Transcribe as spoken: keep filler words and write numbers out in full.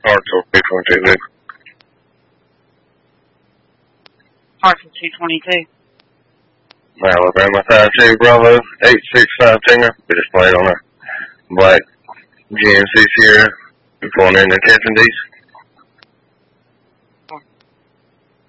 Hartsville two twenty-two, Luke. Hartsville two twenty-two. Alabama five two Bravo eight six five Tango. We just played on a black G M C Sierra. We're pulling in the Tiffin D's.